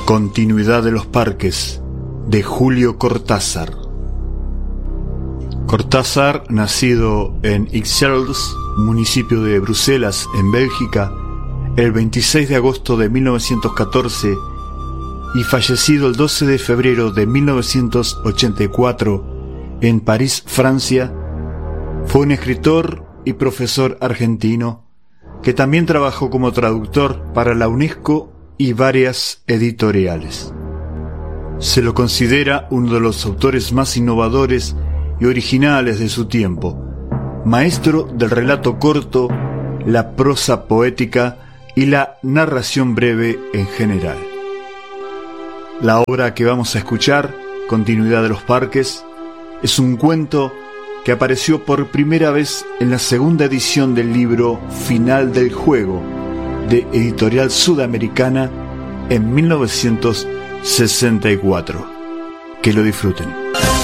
Continuidad de los parques, de Julio Cortázar. Cortázar, nacido en Ixelles, municipio de Bruselas, en Bélgica, el 26 de agosto de 1914 y fallecido el 12 de febrero de 1984 en París, Francia, fue un escritor y profesor argentino que también trabajó como traductor para la UNESCO y varias editoriales. Se lo considera uno de los autores más innovadores y originales de su tiempo, maestro del relato corto, la prosa poética y la narración breve en general. La obra que vamos a escuchar, Continuidad de los parques, es un cuento que apareció por primera vez en la segunda edición del libro Final del Juego, de Editorial Sudamericana, en 1964. Que lo disfruten.